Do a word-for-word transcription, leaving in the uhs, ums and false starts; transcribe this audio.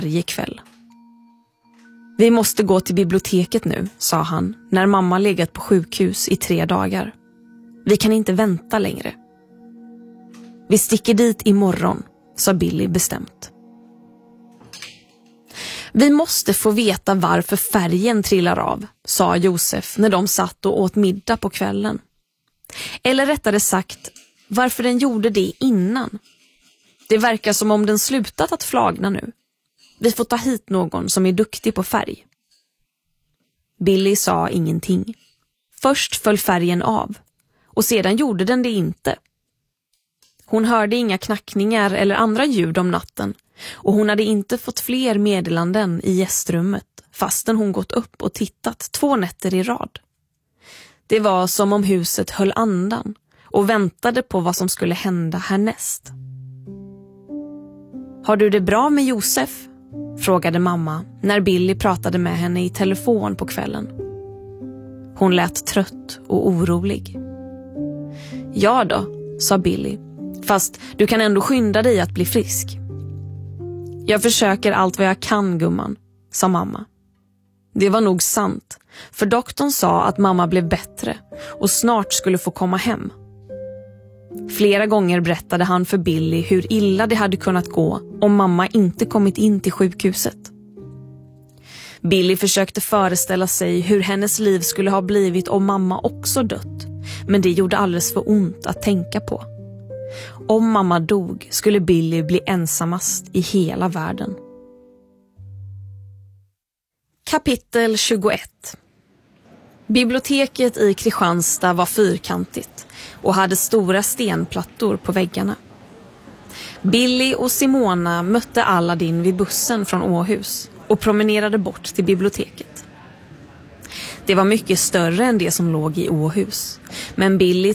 varje kväll. Vi måste gå till biblioteket nu, sa han när mamma legat på sjukhus i tre dagar. Vi kan inte vänta längre. Vi sticker dit imorgon, sa Billy bestämt. Vi måste få veta varför färgen trillar av, sa Josef när de satt och åt middag på kvällen. Eller rättare sagt, varför den gjorde det innan. Det verkar som om den slutat att flagna nu. Vi får ta hit någon som är duktig på färg. Billy sa ingenting. Först föll färgen av och sedan gjorde den det inte. Hon hörde inga knackningar eller andra ljud om natten och hon hade inte fått fler meddelanden i gästrummet fastän hon gått upp och tittat två nätter i rad. Det var som om huset höll andan och väntade på vad som skulle hända härnäst. Har du det bra med Josef? Frågade mamma när Billy pratade med henne i telefon på kvällen. Hon lät trött och orolig. Ja då, sa Billy. Fast du kan ändå skynda dig att bli frisk. Jag försöker allt vad jag kan, gumman, sa mamma. Det var nog sant, för doktorn sa att mamma blev bättre och snart skulle få komma hem. Flera gånger berättade han för Billy hur illa det hade kunnat gå om mamma inte kommit in till sjukhuset. Billy försökte föreställa sig hur hennes liv skulle ha blivit om mamma också dött, men det gjorde alldeles för ont att tänka på. Om mamma dog skulle Billy bli ensammast i hela världen. Kapitel tjugoett. Biblioteket i Kristianstad var fyrkantigt och hade stora stenplattor på väggarna. Billy och Simona mötte Aladdin vid bussen från Åhus och promenerade bort till biblioteket. Det var mycket större än det som låg i Åhus, men Billy